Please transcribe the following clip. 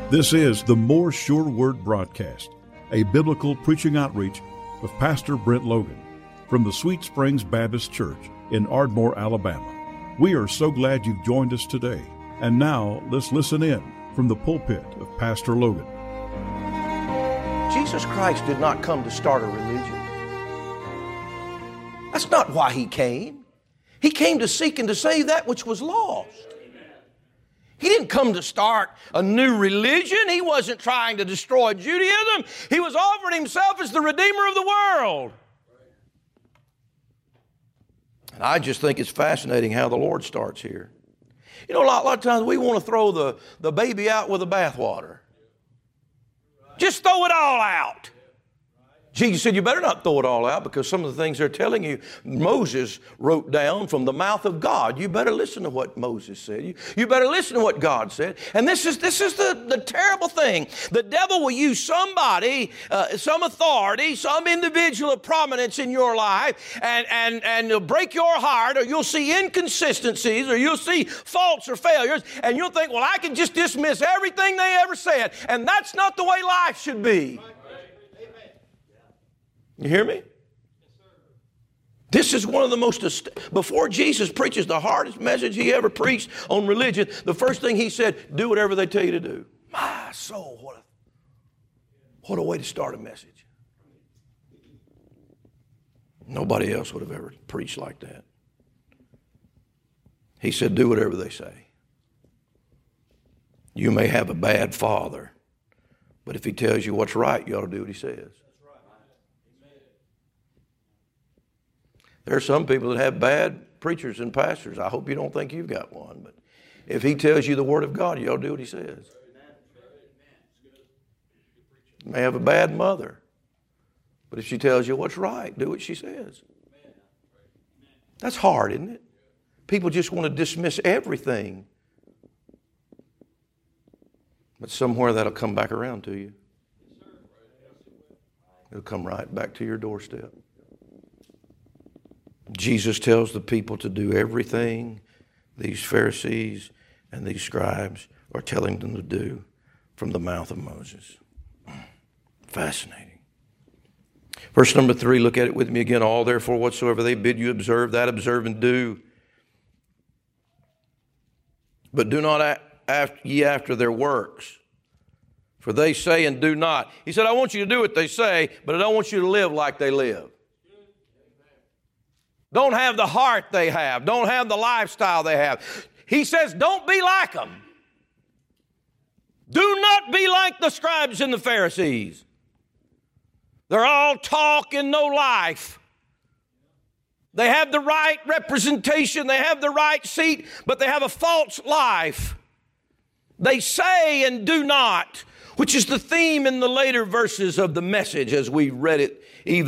This is the More Sure Word broadcast, a biblical preaching outreach of Pastor Brent Logan from the Sweet Springs Baptist Church in Ardmore, Alabama. We are so glad you've joined us today. And now let's listen in from the pulpit of Pastor Logan. Jesus Christ did not come to start a religion. That's not why He came. He came to seek and to save that which was lost. He didn't come to start a new religion. He wasn't trying to destroy Judaism. He was offering Himself as the Redeemer of the world. And I just think it's fascinating how the Lord starts here. You know, a lot of times we want to throw the baby out with the bathwater. Just throw it all out. Jesus said, you better not throw it all out, because some of the things they're telling you, Moses wrote down from the mouth of God. You better listen to what Moses said. You better listen to what God said. And this is the terrible thing. The devil will use somebody, some authority, some individual of prominence in your life, and he'll break your heart, or you'll see inconsistencies, or you'll see faults or failures, and you'll think, well, I can just dismiss everything they ever said. And that's not the way life should be. You hear me? This is one of the most, before Jesus preaches the hardest message He ever preached on religion, the first thing He said, do whatever they tell you to do. My soul, what a way to start a message. Nobody else would have ever preached like that. He said, do whatever they say. You may have a bad father, but if he tells you what's right, you ought to do what he says. There are some people that have bad preachers and pastors. I hope you don't think you've got one. But if he tells you the Word of God, you ought to do what he says. You may have a bad mother. But if she tells you what's right, do what she says. That's hard, isn't it? People just want to dismiss everything. But somewhere that'll come back around to you. It'll come right back to your doorstep. Jesus tells the people to do everything these Pharisees and these scribes are telling them to do from the mouth of Moses. Fascinating. Verse number 3, look at it with me again. All therefore whatsoever they bid you observe, that observe and do. But do not ye after their works, for they say and do not. He said, I want you to do what they say, but I don't want you to live like they live. Don't have the heart they have. Don't have the lifestyle they have. He says, don't be like them. Do not be like the scribes and the Pharisees. They're all talk and no life. They have the right representation. They have the right seat, but they have a false life. They say and do not, which is the theme in the later verses of the message as we read it even